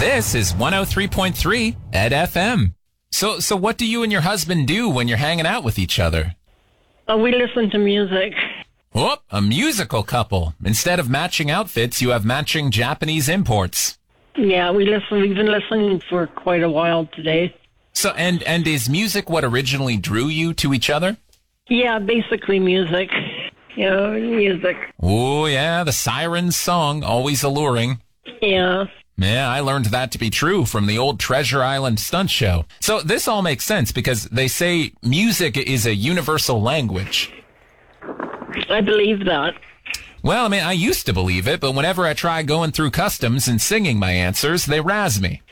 This is 103.3 Ed FM. So what do you and your husband do when you're hanging out with each other? We listen to music. Oh, a musical couple. Instead of matching outfits, you have matching Japanese imports. Yeah, we listen. We've been listening for quite a while today. So, and is music what originally drew you to each other? Yeah, basically music. Music. Oh, yeah, the Sirens song, always alluring. Yeah. Yeah, I learned that to be true from the old Treasure Island stunt show. So this all makes sense because they say music is a universal language. I believe that. Well, I mean, I used to believe it, but whenever I try going through customs and singing my answers, they razz me.